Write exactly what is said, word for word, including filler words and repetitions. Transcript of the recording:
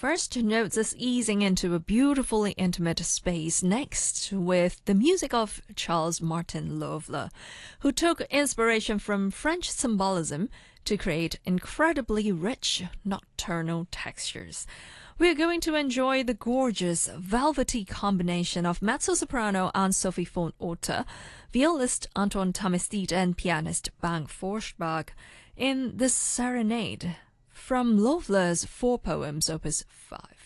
First, note us easing into a beautifully intimate space next with the music of Charles Martin Loeffler, who took inspiration from French symbolism to create incredibly rich nocturnal textures. We're going to enjoy the gorgeous, velvety combination of mezzo-soprano Anne-Sophie von Otter, violist Anton Tamestit, and pianist Bang Forstbach in The Serenade from Loeffler's Four Poems, Opus five.